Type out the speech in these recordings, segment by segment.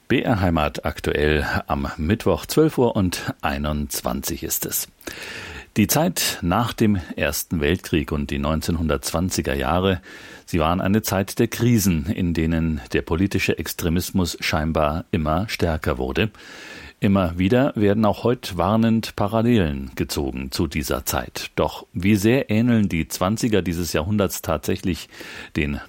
BR Heimat aktuell am Mittwoch 12:21 ist es. Die Zeit nach dem Ersten Weltkrieg und die 1920er Jahre, sie waren eine Zeit der Krisen, in denen der politische Extremismus scheinbar immer stärker wurde. Immer wieder werden auch heute warnend Parallelen gezogen zu dieser Zeit. Doch wie sehr ähneln die 20er dieses Jahrhunderts tatsächlich den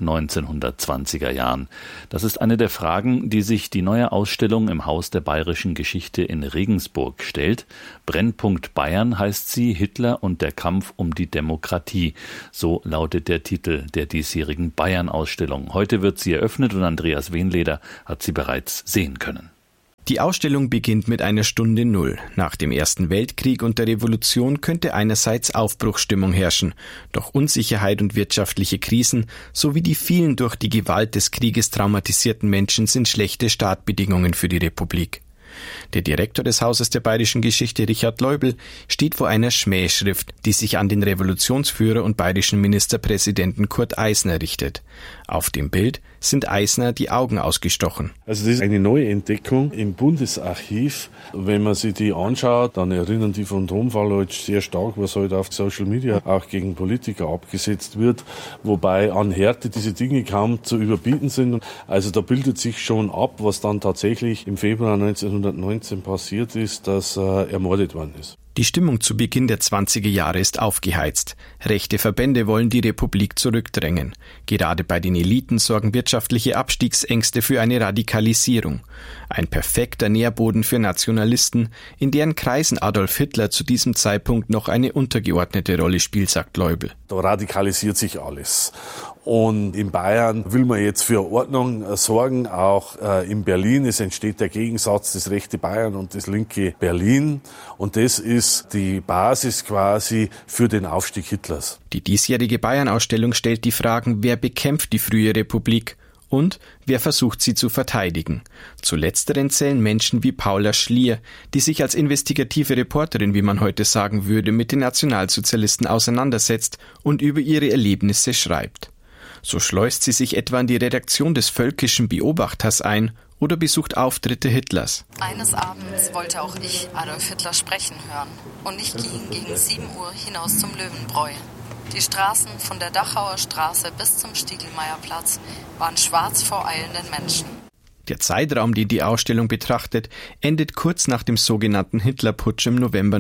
1920er Jahren? Das ist eine der Fragen, die sich die neue Ausstellung im Haus der Bayerischen Geschichte in Regensburg stellt. Brennpunkt Bayern heißt sie, Hitler und der Kampf um die Demokratie. So lautet der Titel der diesjährigen Bayern-Ausstellung. Heute wird sie eröffnet und Andreas Wehnleder hat sie bereits sehen können. Die Ausstellung beginnt mit einer Stunde Null. Nach dem Ersten Weltkrieg und der Revolution könnte einerseits Aufbruchsstimmung herrschen, doch Unsicherheit und wirtschaftliche Krisen sowie die vielen durch die Gewalt des Krieges traumatisierten Menschen sind schlechte Startbedingungen für die Republik. Der Direktor des Hauses der Bayerischen Geschichte, Richard Leubel, steht vor einer Schmähschrift, die sich an den Revolutionsführer und bayerischen Ministerpräsidenten Kurt Eisner richtet. Auf dem Bild sind Eisner die Augen ausgestochen. Also das ist eine neue Entdeckung im Bundesarchiv. Wenn man sich die anschaut, dann erinnern die Phantomfall halt sehr stark, was heute auf Social Media auch gegen Politiker abgesetzt wird, wobei an Härte diese Dinge kaum zu überbieten sind. Also da bildet sich schon ab, was dann tatsächlich im Februar 1919 passiert ist, dass ermordet worden ist. Die Stimmung zu Beginn der 20er Jahre ist aufgeheizt. Rechte Verbände wollen die Republik zurückdrängen. Gerade bei den Eliten sorgen wirtschaftliche Abstiegsängste für eine Radikalisierung. Ein perfekter Nährboden für Nationalisten, in deren Kreisen Adolf Hitler zu diesem Zeitpunkt noch eine untergeordnete Rolle spielt, sagt Leubel. Da radikalisiert sich alles. Und in Bayern will man jetzt für Ordnung sorgen, auch in Berlin. Es entsteht der Gegensatz, das rechte Bayern und das linke Berlin. Und das ist die Basis quasi für den Aufstieg Hitlers. Die diesjährige Bayern-Ausstellung stellt die Fragen, wer bekämpft die frühe Republik und wer versucht sie zu verteidigen. Zu letzteren zählen Menschen wie Paula Schlier, die sich als investigative Reporterin, wie man heute sagen würde, mit den Nationalsozialisten auseinandersetzt und über ihre Erlebnisse schreibt. So schleust sie sich etwa in die Redaktion des Völkischen Beobachters ein oder besucht Auftritte Hitlers. Eines Abends wollte auch ich Adolf Hitler sprechen hören und ich ging gegen 7 Uhr hinaus zum Löwenbräu. Die Straßen von der Dachauer Straße bis zum Stiegelmeierplatz waren schwarz vor eilenden Menschen. Der Zeitraum, den die Ausstellung betrachtet, endet kurz nach dem sogenannten Hitlerputsch im November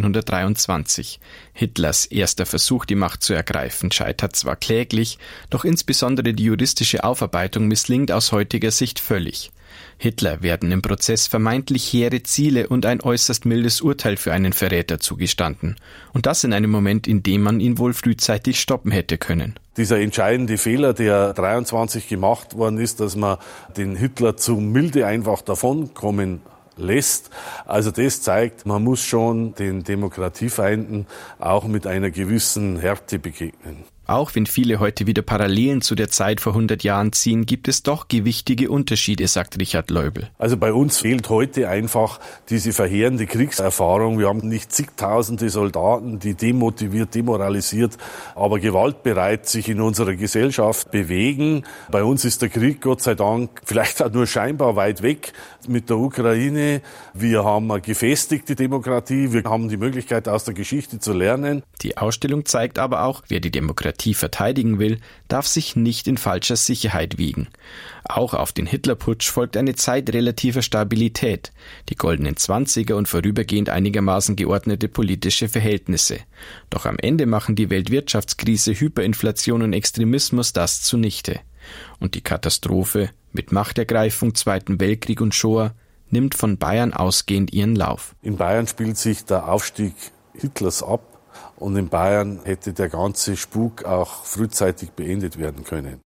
1923. Hitlers erster Versuch, die Macht zu ergreifen, scheitert zwar kläglich, doch insbesondere die juristische Aufarbeitung misslingt aus heutiger Sicht völlig. Hitler werden im Prozess vermeintlich hehre Ziele und ein äußerst mildes Urteil für einen Verräter zugestanden. Und das in einem Moment, in dem man ihn wohl frühzeitig stoppen hätte können. Dieser entscheidende Fehler, der 23 gemacht worden ist, dass man den Hitler zu milde einfach davonkommen lässt. Also das zeigt, man muss schon den Demokratiefeinden auch mit einer gewissen Härte begegnen. Auch wenn viele heute wieder Parallelen zu der Zeit vor 100 Jahren ziehen, gibt es doch gewichtige Unterschiede, sagt Richard Leubel. Also bei uns fehlt heute einfach diese verheerende Kriegserfahrung. Wir haben nicht zigtausende Soldaten, die demotiviert, demoralisiert, aber gewaltbereit sich in unserer Gesellschaft bewegen. Bei uns ist der Krieg, Gott sei Dank, vielleicht auch nur scheinbar weit weg mit der Ukraine. Wir haben eine gefestigte Demokratie. Wir haben die Möglichkeit, aus der Geschichte zu lernen. Die Ausstellung zeigt aber auch, wer die Demokratie verteidigen will, darf sich nicht in falscher Sicherheit wiegen. Auch auf den Hitlerputsch folgt eine Zeit relativer Stabilität, die goldenen 20er und vorübergehend einigermaßen geordnete politische Verhältnisse. Doch am Ende machen die Weltwirtschaftskrise, Hyperinflation und Extremismus das zunichte. Und die Katastrophe mit Machtergreifung, Zweiten Weltkrieg und Shoah nimmt von Bayern ausgehend ihren Lauf. In Bayern spielt sich der Aufstieg Hitlers ab. Und in Bayern hätte der ganze Spuk auch frühzeitig beendet werden können.